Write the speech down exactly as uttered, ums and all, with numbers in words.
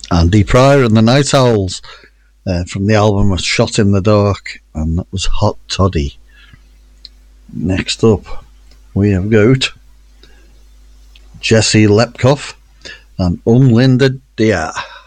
Andy Pryor and the Night Owls uh, from the album was Shot in the Dark, and that was Hot Toddy. Next up, we have got Jesse Lepkoff and Unlinde Dia.